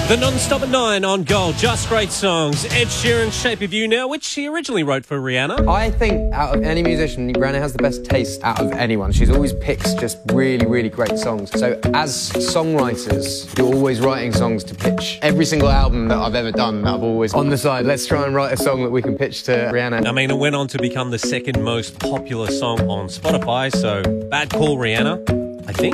The Non-Stop at 9 on Gold. Just great songs. Ed Sheeran's Shape of You Now, which he originally wrote for Rihanna. I think out of any musician, Rihanna has the best taste out of anyone. She's always picks just really, really great songs. So as songwriters, you're always writing songs to pitch. Every single album that I've ever done, I've always on the side, let's try and write a song that we can pitch to Rihanna. I mean, it went on to become the second most popular song on Spotify, so bad call, Rihanna, I think.